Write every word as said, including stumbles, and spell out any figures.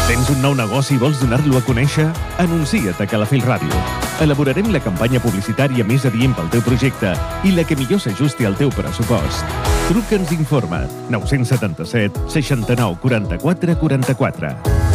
Tens un nou negoci i vols donar-lo a conèixer? Anuncia't a Calafell Ràdio. Elaborarem la campanya publicitària més adient pel teu projecte i la que millor s'ajusti al teu pressupost. Truca'ns i informa. nou set set, seixanta-nou, quaranta-quatre, quaranta-quatre.